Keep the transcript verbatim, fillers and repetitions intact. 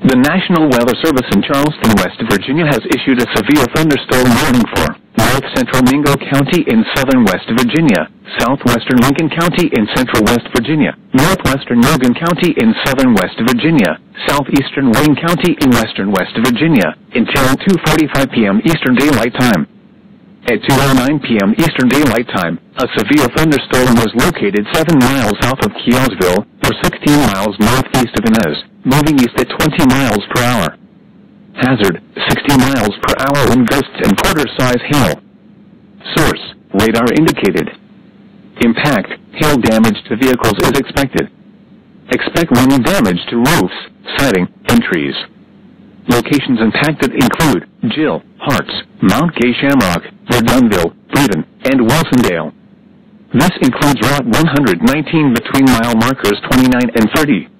The National Weather Service in Charleston, West Virginia has issued a severe thunderstorm warning for North Central Mingo County in southern West Virginia, southwestern Lincoln County in central West Virginia, northwestern Logan County in southern West Virginia, southeastern Wayne County in western West Virginia, until two forty-five p.m. Eastern Daylight Time. At two oh nine p.m. Eastern Daylight Time, a severe thunderstorm was located seven miles south of Keelsville, or sixteen miles northeast of Inez, moving east at twenty miles per hour. Hazard, sixty miles per hour wind gusts and quarter-size hail. Source, radar indicated. Impact, hail damage to vehicles is expected. Expect wind damage to roofs, siding, and trees. Locations impacted include Gill, Harts, Mount Gay Shamrock, Verdunville, Breeden, and Wilsondale. This includes Route one hundred nineteen between mile markers twenty-nine and thirty.